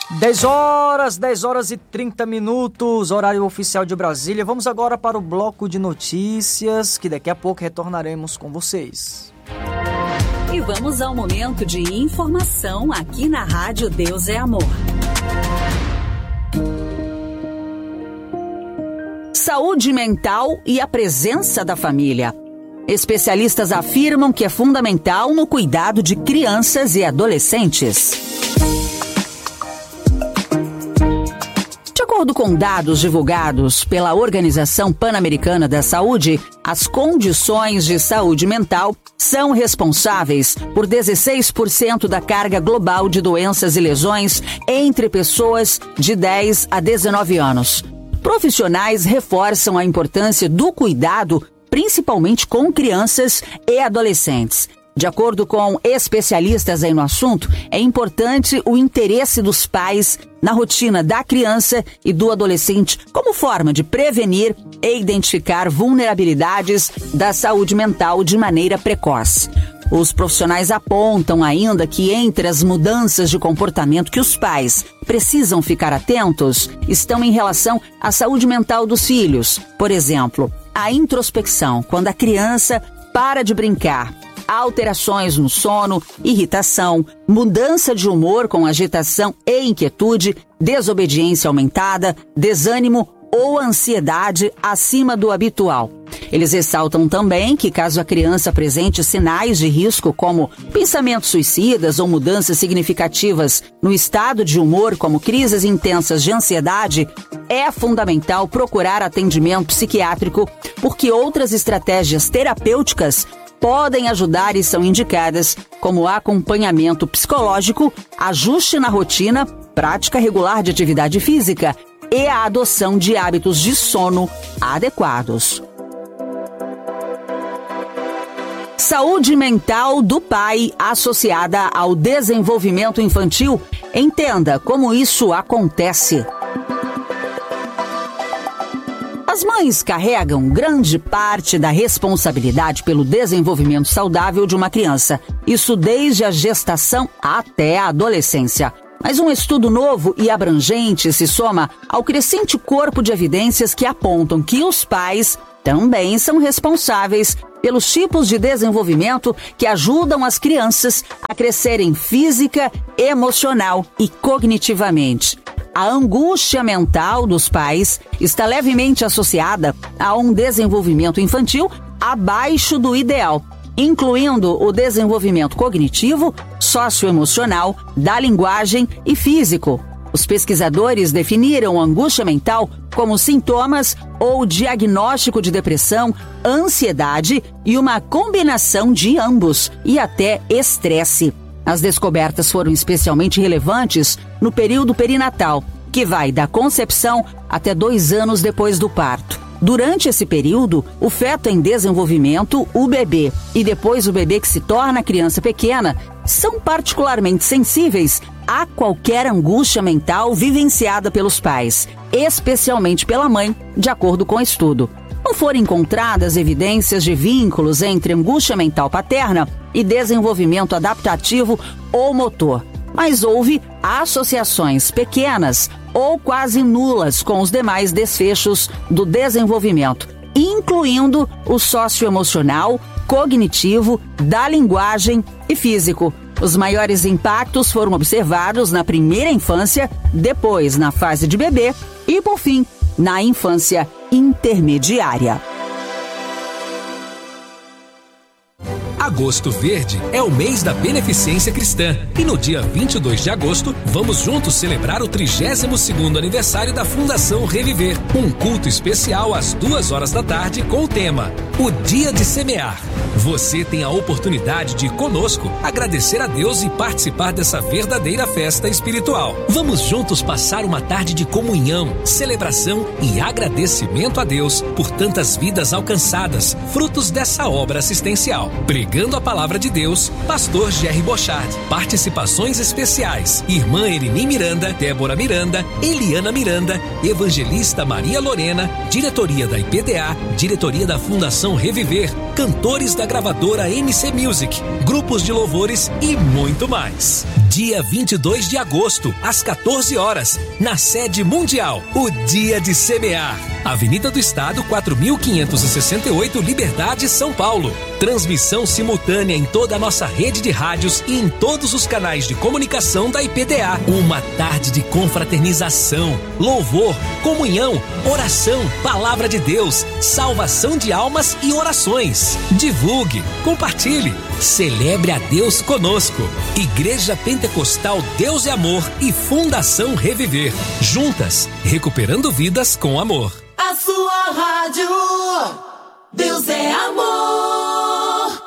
10 horas e 30 minutos, horário oficial de Brasília. Vamos agora para o bloco de notícias, que daqui a pouco retornaremos com vocês. E vamos ao momento de informação aqui na Rádio Deus é Amor. Saúde mental e a presença da família. Especialistas afirmam que é fundamental no cuidado de crianças e adolescentes. De acordo com dados divulgados pela Organização Pan-Americana da Saúde, as condições de saúde mental são responsáveis por 16% da carga global de doenças e lesões entre pessoas de 10 a 19 anos. Profissionais reforçam a importância do cuidado, principalmente com crianças e adolescentes. De acordo com especialistas aí no assunto, é importante o interesse dos pais na rotina da criança e do adolescente como forma de prevenir e identificar vulnerabilidades da saúde mental de maneira precoce. Os profissionais apontam ainda que entre as mudanças de comportamento que os pais precisam ficar atentos estão em relação à saúde mental dos filhos. Por exemplo, a introspecção, quando a criança para de brincar, alterações no sono, irritação, mudança de humor com agitação e inquietude, desobediência aumentada, desânimo ou ansiedade acima do habitual. Eles ressaltam também que caso a criança apresente sinais de risco como pensamentos suicidas ou mudanças significativas no estado de humor, como crises intensas de ansiedade, é fundamental procurar atendimento psiquiátrico, porque outras estratégias terapêuticas podem ajudar e são indicadas, como acompanhamento psicológico, ajuste na rotina, prática regular de atividade física e a adoção de hábitos de sono adequados. Saúde mental do pai associada ao desenvolvimento infantil. Entenda como isso acontece. As mães carregam grande parte da responsabilidade pelo desenvolvimento saudável de uma criança. Isso desde a gestação até a adolescência. Mas um estudo novo e abrangente se soma ao crescente corpo de evidências que apontam que os pais também são responsáveis pelos tipos de desenvolvimento que ajudam as crianças a crescerem física, emocional e cognitivamente. A angústia mental dos pais está levemente associada a um desenvolvimento infantil abaixo do ideal, incluindo o desenvolvimento cognitivo, socioemocional, da linguagem e físico. Os pesquisadores definiram angústia mental como sintomas ou diagnóstico de depressão, ansiedade e uma combinação de ambos, e até estresse. As descobertas foram especialmente relevantes no período perinatal, que vai da concepção até 2 anos depois do parto. Durante esse período, o feto em desenvolvimento, o bebê e depois o bebê que se torna criança pequena, são particularmente sensíveis a qualquer angústia mental vivenciada pelos pais, especialmente pela mãe, de acordo com o estudo. Não foram encontradas evidências de vínculos entre angústia mental paterna e desenvolvimento adaptativo ou motor, mas houve associações pequenas ou quase nulas com os demais desfechos do desenvolvimento, incluindo o socioemocional, cognitivo, da linguagem e físico. Os maiores impactos foram observados na primeira infância, depois na fase de bebê e, por fim, na infância intermediária. Agosto Verde é o mês da beneficência cristã e no dia 22 de agosto vamos juntos celebrar o 32º aniversário da Fundação Reviver. Um culto especial às 2 da tarde com o tema O Dia de Semear. Você tem a oportunidade de conosco agradecer a Deus e participar dessa verdadeira festa espiritual. Vamos juntos passar uma tarde de comunhão, celebração e agradecimento a Deus por tantas vidas alcançadas, frutos dessa obra assistencial. Pregando a palavra de Deus, Pastor Jerry Bochard. Participações especiais: Irmã Erini Miranda, Débora Miranda, Eliana Miranda, Evangelista Maria Lorena, Diretoria da IPDA, Diretoria da Fundação Reviver, cantores da gravadora MC Music, grupos de louvores e muito mais. dia 22 de agosto, às 14 horas, na sede mundial, o Dia de Semear. Avenida do Estado, 4.568, Liberdade, São Paulo. Transmissão simultânea em toda a nossa rede de rádios e em todos os canais de comunicação da IPDA. Uma tarde de confraternização, louvor, comunhão, oração, palavra de Deus, salvação de almas e orações. Divulgue, compartilhe, celebre a Deus conosco. Igreja Pentecostal Deus é Amor e Fundação Reviver. Juntas, recuperando vidas com amor. A sua rádio, Deus é amor.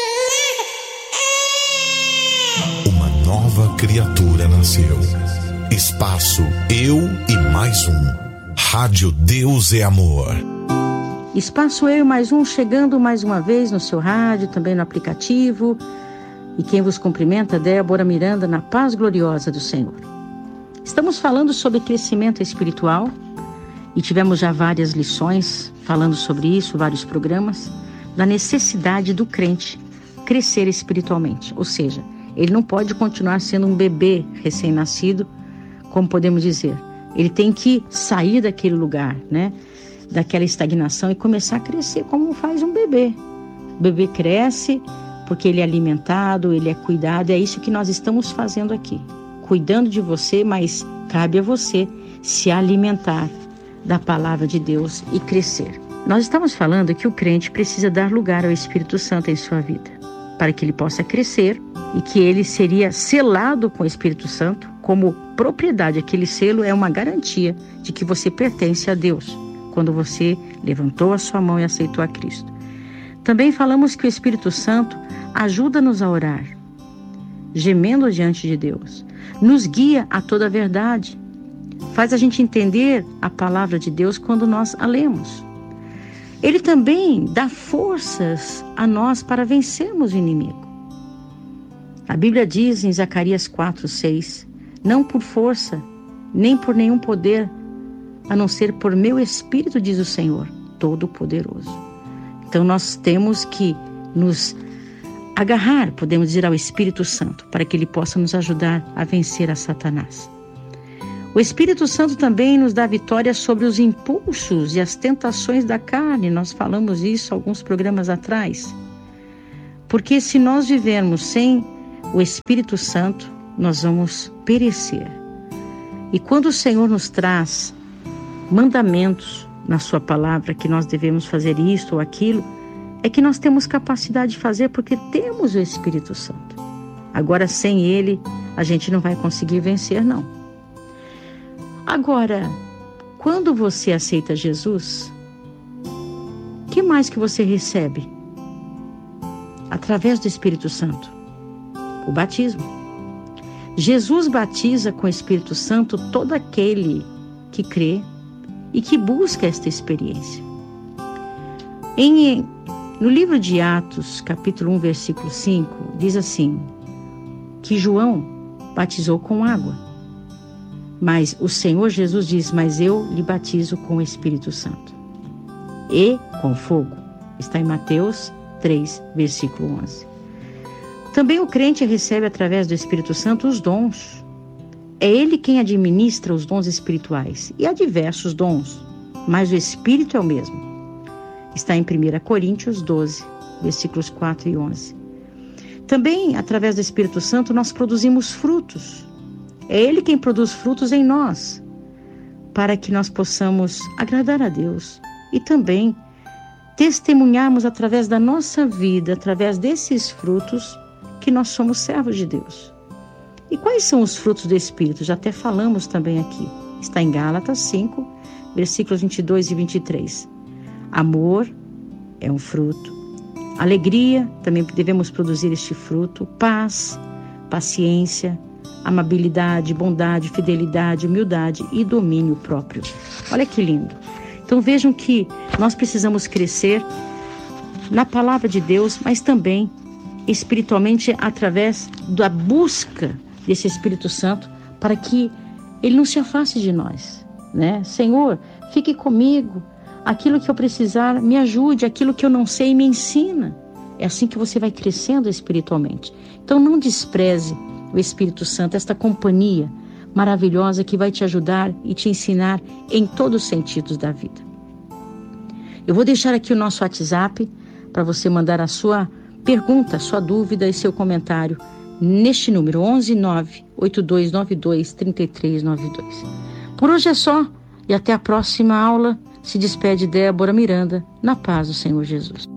Uma nova criatura nasceu. Espaço Eu e Mais Um. Rádio Deus é Amor. Espaço Eu e Mais Um, chegando mais uma vez no seu rádio, também no aplicativo. E quem vos cumprimenta, Débora Miranda, na paz gloriosa do Senhor. Estamos falando sobre crescimento espiritual e tivemos já várias lições falando sobre isso, vários programas, da necessidade do crente crescer espiritualmente. Ou seja, ele não pode continuar sendo um bebê recém-nascido, como podemos dizer. Ele tem que sair daquele lugar, né? Daquela estagnação e começar a crescer como faz um bebê. O bebê cresce porque ele é alimentado, ele é cuidado. É isso que nós estamos fazendo aqui. Cuidando de você, mas cabe a você se alimentar da palavra de Deus e crescer. Nós estamos falando que o crente precisa dar lugar ao Espírito Santo em sua vida, para que ele possa crescer e que ele seria selado com o Espírito Santo como propriedade. Aquele selo é uma garantia de que você pertence a Deus, quando você levantou a sua mão e aceitou a Cristo. Também falamos que o Espírito Santo ajuda-nos a orar, gemendo diante de Deus, nos guia a toda a verdade, faz a gente entender a palavra de Deus quando nós a lemos. Ele também dá forças a nós para vencermos o inimigo. A Bíblia diz em Zacarias 4:6, não por força, nem por nenhum poder, a não ser por meu Espírito, diz o Senhor, Todo-Poderoso. Então nós temos que nos agarrar, podemos dizer, ao Espírito Santo, para que ele possa nos ajudar a vencer a Satanás. O Espírito Santo também nos dá vitória sobre os impulsos e as tentações da carne. Nós falamos isso alguns programas atrás. Porque se nós vivermos sem o Espírito Santo, nós vamos perecer. E quando o Senhor nos traz mandamentos na sua palavra, que nós devemos fazer isto ou aquilo, é que nós temos capacidade de fazer porque temos o Espírito Santo. Agora, sem ele, a gente não vai conseguir vencer, não. Agora, quando você aceita Jesus, o que mais que você recebe? Através do Espírito Santo, o batismo. Jesus batiza com o Espírito Santo todo aquele que crê e que busca esta experiência. No livro de Atos, capítulo 1, versículo 5, diz assim, que João batizou com água. Mas o Senhor Jesus diz, mas eu lhe batizo com o Espírito Santo e com fogo. Está em Mateus 3, versículo 11. Também o crente recebe através do Espírito Santo os dons. É ele quem administra os dons espirituais. E há diversos dons, mas o Espírito é o mesmo. Está em 1 Coríntios 12, versículos 4 e 11. Também, através do Espírito Santo, nós produzimos frutos. É ele quem produz frutos em nós, para que nós possamos agradar a Deus e também testemunharmos através da nossa vida, através desses frutos, que nós somos servos de Deus. E quais são os frutos do Espírito? Já até falamos também aqui. Está em Gálatas 5, versículos 22 e 23. Amor é um fruto. Alegria, também devemos produzir este fruto. Paz, paciência, amabilidade, bondade, fidelidade, humildade e domínio próprio. Olha que lindo. Então vejam que nós precisamos crescer na palavra de Deus, mas também espiritualmente através da busca desse Espírito Santo para que ele não se afaste de nós, né? Senhor, fique comigo, aquilo que eu precisar, me ajude, aquilo que eu não sei, me ensina. É assim que você vai crescendo espiritualmente. Então não despreze o Espírito Santo, esta companhia maravilhosa que vai te ajudar e te ensinar em todos os sentidos da vida. Eu vou deixar aqui o nosso WhatsApp para você mandar a sua pergunta, sua dúvida e seu comentário neste número 11982923392. Por hoje é só e até a próxima aula. Se despede Débora Miranda, na paz do Senhor Jesus.